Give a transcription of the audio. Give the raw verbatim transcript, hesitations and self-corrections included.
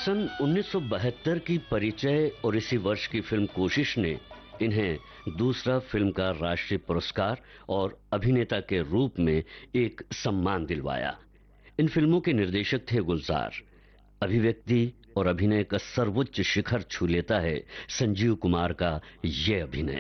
सन उन्नीस सौ बहत्तर की परिचय और इसी वर्ष की फिल्म कोशिश ने इन्हें दूसरा फिल्म का राष्ट्रीय पुरस्कार और अभिनेता के रूप में एक सम्मान दिलवाया। इन फिल्मों के निर्देशक थे गुलजार। अभिव्यक्ति और अभिनय का सर्वोच्च शिखर छू लेता है संजीव कुमार का यह अभिनय।